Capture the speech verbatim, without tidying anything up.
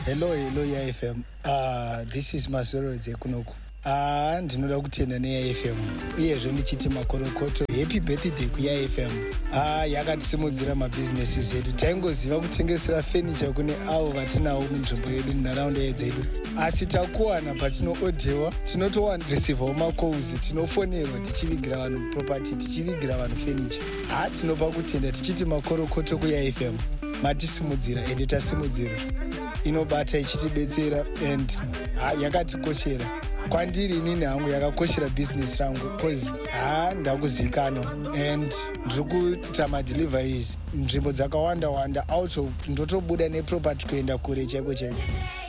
Hello, hello, ya F M. Uh, this is Masoro Zekunoku. Ah, ndinoda kutenda neya F M. Uyezve ndichiti makorokoto. Happy birthday kuya F M. Ah, yakatisimudzira mabusinesses edu. Taingoziva kutengesera furniture kune avo vatinawo munzvimbo yedu munharaunda yedzedu. Asi takuwana patinoodhewa, tinotowanirisivawo makalls, tinofonerwa tichivigira vanhu property, tichivigira vanhu furniture. Ah, tinopa kutenda tichiti makorokoto kuya F M. Matisimudzira ende tasimudzira. Inobata ichitibetsera and ha yakatikoshera. Kwandiri inini hangu yakakoshera business rangu because ha ndakuzikanwa and ndiri kuita madeliveries nzvimbo dzakawanda wanda out of ndotobuda neproperty kuenda kure chaiko chaiko.